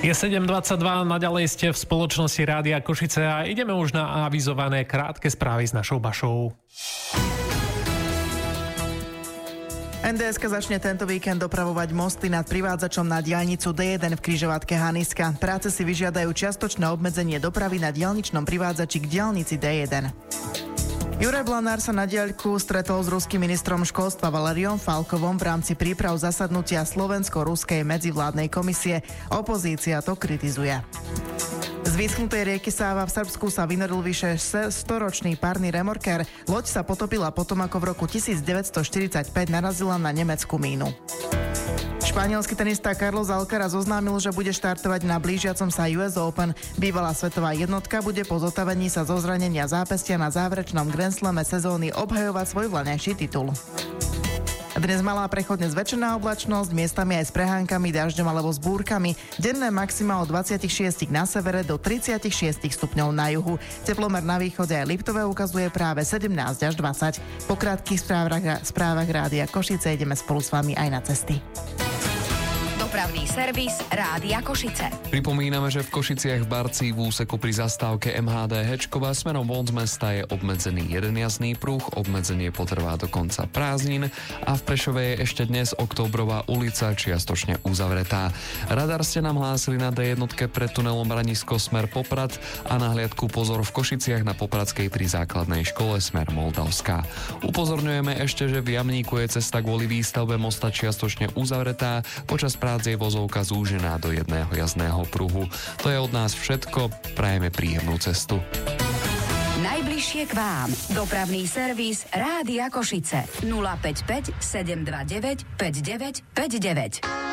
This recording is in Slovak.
Je 7:22, naďalej ste v spoločnosti Rádia Košice a ideme už na avizované krátke správy s našou Bašou. NDS-ka začne tento víkend dopravovať mosty nad privádzačom na diaľnicu D1 v križovatke Haniska. Práce si vyžiadajú čiastočné obmedzenie dopravy na diaľničnom privádzači k diaľnici D1. Juraj Blanár sa na diaľku stretol s ruským ministrom školstva Valeriom Falkovom v rámci príprav zasadnutia Slovensko-ruskej medzivládnej komisie. Opozícia to kritizuje. Z vyschnutej rieky Sáva v Srbsku sa vynoril vyše 100-ročný párny remorker. Loď sa potopila potom, ako v roku 1945 narazila na nemeckú mínu. Španielský tenista Carlos Alcaraz oznámil, že bude štartovať na blížiacom sa US Open. Bývalá svetová jednotka bude po zotavení sa zo zranenia zápestia na záverečnom Grand Slame sezóny obhajovať svoj vlaňajší titul. Dnes malá prechodne zväčšená oblačnosť, miestami aj s prehánkami, dažďom alebo s búrkami. Denné maxima od 26 na severe do 36 stupňov na juhu. Teplomer na východe aj Liptové ukazuje práve 17 až 20. Po krátkych správach Rádia Košice ideme spolu s vami aj na cesty. Dopravný servis Rádia Košice. Pripomíname, že v Košiciach v Barci v úseku pri zastávke MHD Hečková smerom von z mesta je obmedzený jeden jazdný pruh, obmedzenie potrvá do konca prázdnin a v Prešove je ešte dnes Októbrová ulica čiastočne uzavretá. Radar ste nám hlásili na D1 pred tunelom Branisko smer Poprad a na hliadku pozor v Košiciach na Popradskej pri základnej škole smer Moldavská. Upozorňujeme ešte, že v Jamníku je cesta kvôli výstavbe mosta čiastočne uzavretá, počas prác je vozovka zúžená do jedného jazdného pruhu. To je od nás všetko, prajeme príjemnú cestu. Najbližšie k vám. Dopravný servis Rádia Košice. 055 729 5959.